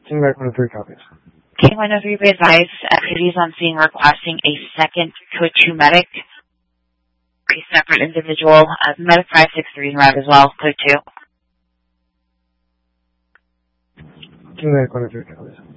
King Medic 103 copies. King 103, be advised, activities on scene requesting a second Code 2 medic, a separate individual, medic 563 in route as well, Code 2. King Medic 103 copies.